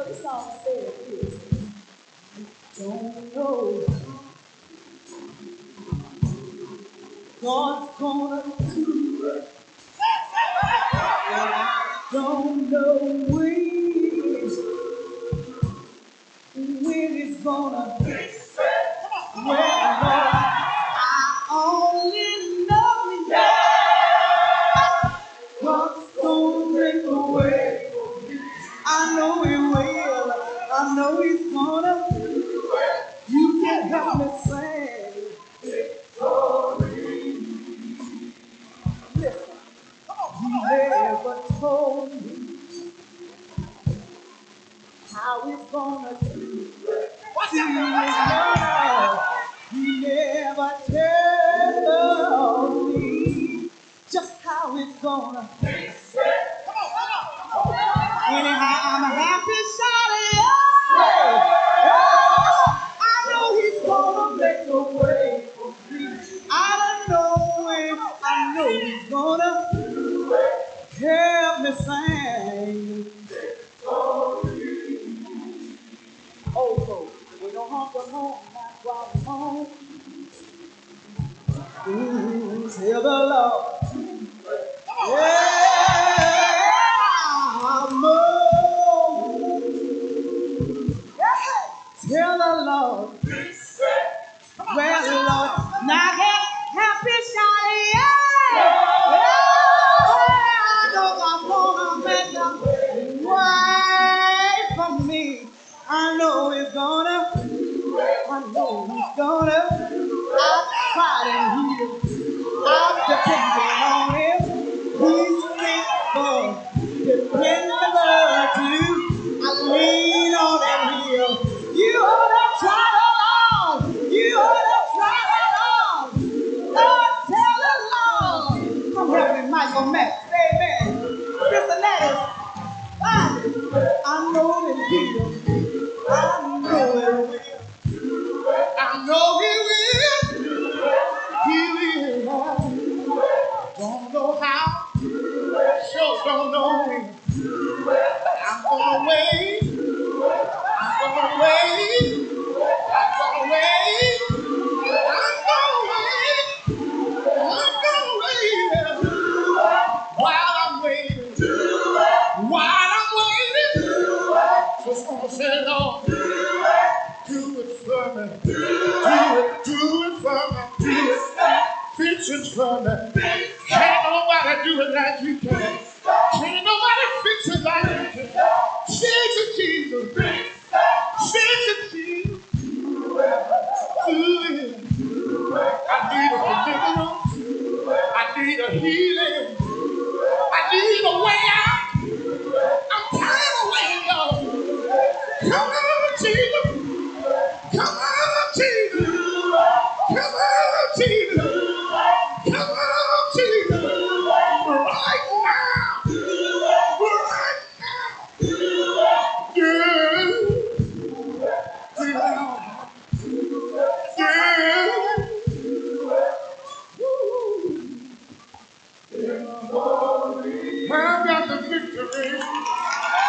The song says this. Don't know God's gonna do it. Don't know when it's gonna be. Well, Lord, I only know God's gonna make a way. I know He will. I know He's gonna. You can help me sing. Listen, He never told me how He's gonna do it. He never told me just how it's gonna. Anyhow, I'm happy, shawty. I know He's gonna make a way. I don't know when. I know He's gonna help me sing. Oh, folks, we don't hump home, not drop home. Tell the Lord. Yeah, I'm tell the Lord. Well, Lord, now get happy, shawty. Yeah. I know I'm gonna make a way for me. I know He's gonna. I know He's gonna. I've tried and I'm depending on Him. He's faithful, dependable too. I lean on Him here. You ought to try the Lord. You ought to try the Lord. Lord, tell the Lord. Come help me, Michael Max. Amen. Sister Letty, I know that He will. I know it will. I know He will. He will. Don't know how. Sure don't know when. I'm gonna wait. I'm gonna wait. I'm gonna wait. I'm gonna wait. I'm gonna wait. While I'm waiting. While I'm waiting. Just gonna say, Lord, do it for me. Do it for me. Fix it for me. Can't nobody do it like You can. Can't nobody fix it like You can. Fix it, Jesus. Fix it, Jesus. Do it. I need a deliverance. I need a healing. I need a way out. I'm tired of waiting, y'all. Come on, Jesus. Come on, Jesus. Come on.